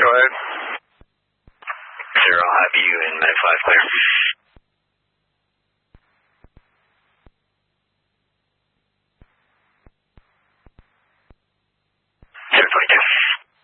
ahead. 0, I'll have you in Med 5 clear.